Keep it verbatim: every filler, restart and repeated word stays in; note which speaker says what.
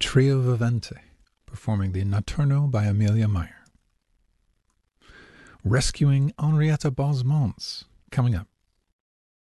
Speaker 1: Trio Vivente, performing the Notturno by Amelia Meyer. Rescuing Henrietta Bosmans, coming up